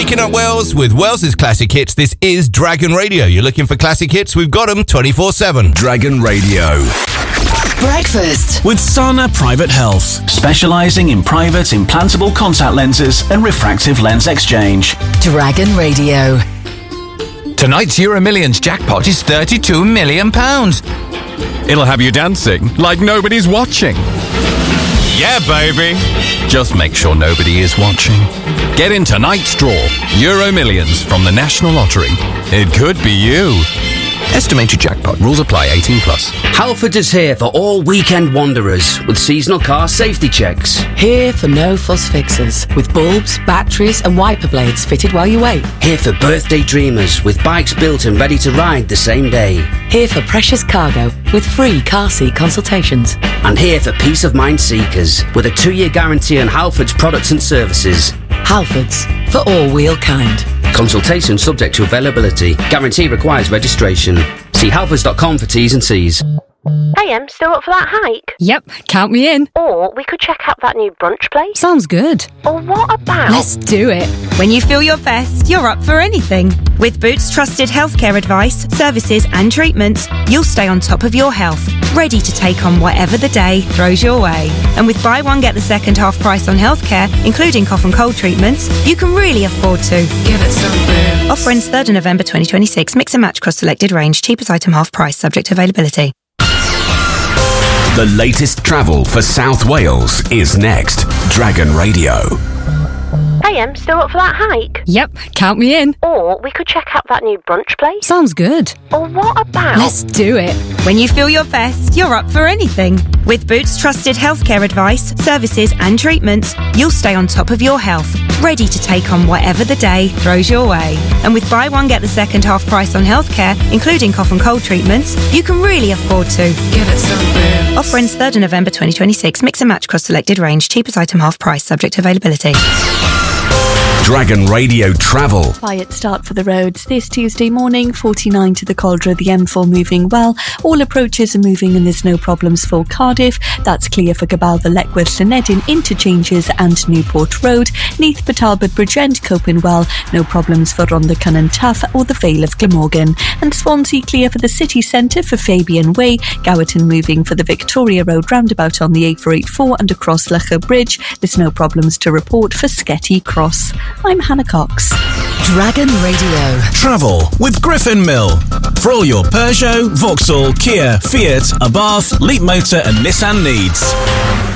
Waking up Wales with Wales's classic hits. This is Dragon Radio. You're looking for classic hits? We've got them 24/7. Dragon Radio. Breakfast with Sana Private Health, specialising in private implantable contact lenses and refractive lens exchange. Dragon Radio. Tonight's Euro Millions jackpot is £32 million. It'll have you dancing like nobody's watching. Yeah, baby. Just make sure nobody is watching. Get in tonight's draw. Euro Millions from the National Lottery. It could be you. Estimated jackpot. Rules apply. 18+. Halford is here for all weekend wanderers with seasonal car safety checks. Here for no fuss fixes with bulbs, batteries and wiper blades fitted while you wait. Here for birthday dreamers with bikes built and ready to ride the same day. Here for precious cargo with free car seat consultations. And here for peace of mind seekers with a 2-year guarantee on Halford's products and services. Halfords, for all wheel kind. Consultation subject to availability. Guarantee requires registration. See halfords.com for T's and C's. Hey, still up for that hike? Yep, count me in. Or we could check out that new brunch place. Sounds good. Or what about... Let's do it. When you feel your best, you're up for anything. With Boots trusted healthcare advice, services and treatments, you'll stay on top of your health, ready to take on whatever the day throws your way. And with buy one get the second half price on healthcare, including cough and cold treatments, you can really afford to. Give it some Boots. Offer ends 3rd of November 2026. Mix and match across selected range. Cheapest item half price, subject to availability. The latest travel for South Wales is next. Dragon Radio. Hey, still up for that hike? Yep, count me in. Or we could check out that new brunch place. Sounds good. Or what about... Let's do it. When you feel your best, you're up for anything. With Boots trusted healthcare advice, services and treatments, you'll stay on top of your health, ready to take on whatever the day throws your way. And with buy one get the second half price on healthcare, including cough and cold treatments, you can really afford to. Give it some Boots. Offer ends 3rd of November 2026. Mix and match across selected range. Cheapest item half price, subject to availability. Dragon Radio Travel. Quiet start for the roads this Tuesday morning. 49 to the Caldra, the M4 moving well. All approaches are moving and there's no problems for Cardiff. That's clear for Gabalva, Letchworth, Llanedin interchanges and Newport Road. Neath, Talbot Bridge End, coping well. No problems for Rhondda Cynon Taf or the Vale of Glamorgan. And Swansea clear for the city centre for Fabian Way. Gowerton moving for the Victoria Road roundabout on the A484 and across Lycha Bridge. There's no problems to report for Sketty Cross. I'm Hannah Cox. Dragon Radio. Travel with Griffin Mill. For all your Peugeot, Vauxhall, Kia, Fiat, Abarth, Leap Motor and Nissan needs.